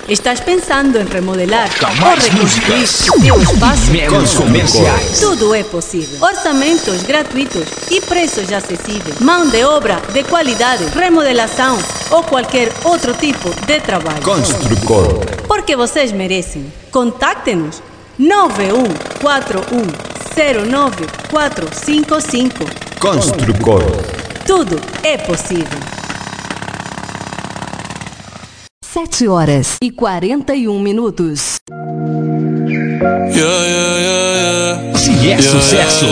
Estás pensando em remodelar Mais ou reconstruir músicas. teu espaço? Menos comerciais. Tudo é possível. Orçamentos gratuitos e preços acessíveis. Mão de obra de qualidade, remodelação ou qualquer outro tipo de trabalho. Construcor. Porque vocês merecem. Contacte-nos 9141094455. Construcor. Tudo é possível. 7h41. Se é sucesso,